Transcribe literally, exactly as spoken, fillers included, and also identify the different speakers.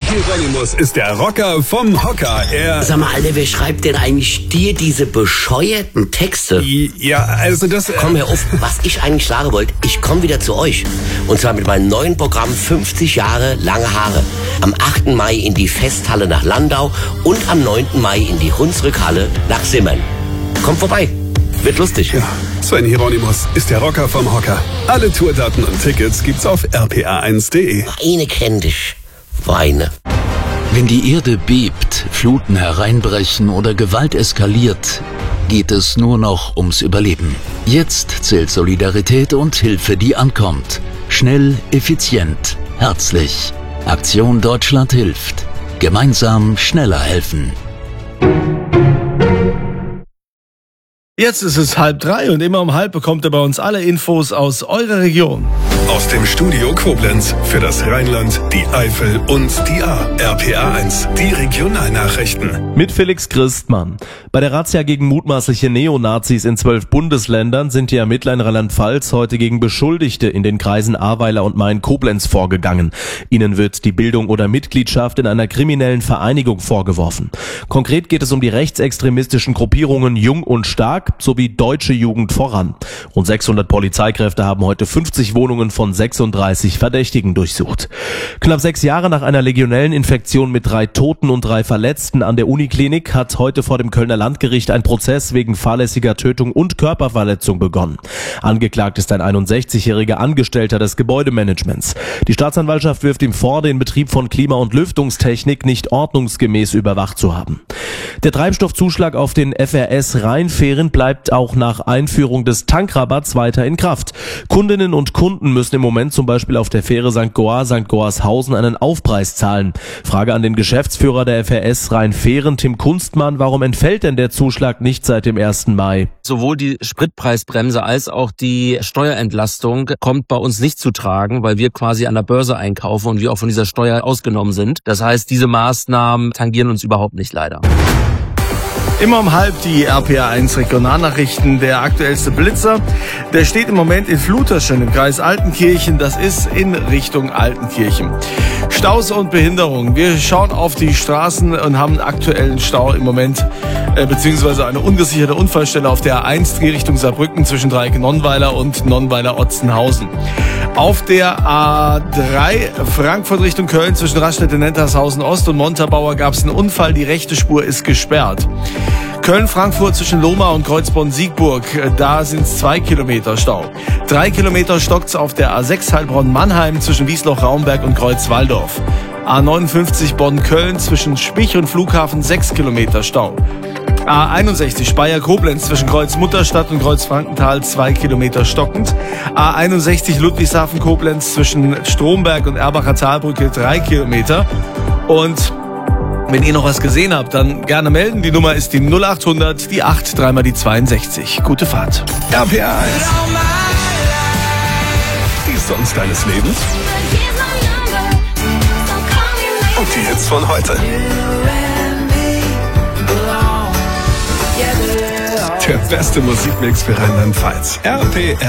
Speaker 1: Hieronymus ist der Rocker vom Hocker. Er
Speaker 2: Sag mal, Alter, wer schreibt denn eigentlich dir diese bescheuerten Texte?
Speaker 1: Ja, also das... Äh
Speaker 2: Komm, hör auf, was ich eigentlich sagen wollte, ich komme wieder zu euch. Und zwar mit meinem neuen Programm fünfzig Jahre lange Haare. Am achten Mai in die Festhalle nach Landau und am neunten Mai in die Hunsrückhalle nach Simmern. Kommt vorbei, wird lustig.
Speaker 1: Ja, Sven Hieronymus ist der Rocker vom Hocker. Alle Tourdaten und Tickets gibt's auf r p a eins punkt de.
Speaker 2: Eine kenn dich, Weine.
Speaker 3: Wenn die Erde bebt, Fluten hereinbrechen oder Gewalt eskaliert, geht es nur noch ums Überleben. Jetzt zählt Solidarität und Hilfe, die ankommt. Schnell, effizient, herzlich. Aktion Deutschland hilft. Gemeinsam schneller helfen.
Speaker 4: Jetzt ist es halb drei und immer um halb bekommt ihr bei uns alle Infos aus eurer Region.
Speaker 1: Aus dem Studio Koblenz für das Rheinland, die Eifel und die A. R P A eins, die Regionalnachrichten.
Speaker 5: Mit Felix Christmann. Bei der Razzia gegen mutmaßliche Neonazis in zwölf Bundesländern sind die Ermittler in Rheinland-Pfalz heute gegen Beschuldigte in den Kreisen Ahrweiler und Main-Koblenz vorgegangen. Ihnen wird die Bildung oder Mitgliedschaft in einer kriminellen Vereinigung vorgeworfen. Konkret geht es um die rechtsextremistischen Gruppierungen Jung und Stark sowie Deutsche Jugend voran. Rund sechshundert Polizeikräfte haben heute fünfzig Wohnungen von sechsunddreißig Verdächtigen durchsucht. Knapp sechs Jahre nach einer legionellen Infektion mit drei Toten und drei Verletzten an der Uniklinik hat heute vor dem Kölner Landgericht ein Prozess wegen fahrlässiger Tötung und Körperverletzung begonnen. Angeklagt ist ein einundsechzigjähriger Angestellter des Gebäudemanagements. Die Staatsanwaltschaft wirft ihm vor, den Betrieb von Klima- und Lüftungstechnik nicht ordnungsgemäß überwacht zu haben. Der Treibstoffzuschlag auf den F R S-Rheinfähren bleibt auch nach Einführung des Tankrabatts weiter in Kraft. Kundinnen und Kunden müssen im Moment zum Beispiel auf der Fähre Sankt Goar, Sankt Goarshausen einen Aufpreis zahlen. Frage an den Geschäftsführer der F R S Rheinfähren, Tim Kunstmann, warum entfällt denn der Zuschlag nicht seit dem ersten Mai?
Speaker 6: Sowohl die Spritpreisbremse als auch die Steuerentlastung kommt bei uns nicht zu tragen, weil wir quasi an der Börse einkaufen und wir auch von dieser Steuer ausgenommen sind. Das heißt, diese Maßnahmen tangieren uns überhaupt nicht, leider.
Speaker 4: Immer um halb die R P A eins Regionalnachrichten. Der aktuellste Blitzer, der steht im Moment in Fluterschen im Kreis Altenkirchen. Das ist in Richtung Altenkirchen. Staus und Behinderung. Wir schauen auf die Straßen und haben einen aktuellen Stau im Moment, äh, beziehungsweise eine ungesicherte Unfallstelle auf der A eins Richtung Saarbrücken zwischen Dreieck-Nonnweiler und Nonnweiler-Otzenhausen. Auf der A drei Frankfurt Richtung Köln zwischen Raststätte-Nentershausen Ost und Montabaur gab es einen Unfall. Die rechte Spur ist gesperrt. Köln-Frankfurt zwischen Lohmar und Kreuzborn-Siegburg, da sind es zwei Kilometer Stau. Drei Kilometer stockt's auf der A sechs Heilbronn-Mannheim zwischen Wiesloch-Raumberg und Kreuz-Walldorf. A neunundfünfzig Bonn-Köln zwischen Spich und Flughafen sechs Kilometer Stau. A einundsechzig Speyer-Koblenz zwischen Kreuz-Mutterstadt und Kreuz-Frankenthal zwei Kilometer stockend. A einundsechzig Ludwigshafen-Koblenz zwischen Stromberg und Erbacher Talbrücke drei Kilometer. Und wenn ihr noch was gesehen habt, dann gerne melden. Die Nummer ist die null achthundert, die acht, dreimal die zweiundsechzig. Gute Fahrt.
Speaker 1: R P A eins. Die Songs deines Lebens. Und die Hits von heute. Der beste Musikmix für Rheinland-Pfalz. R P A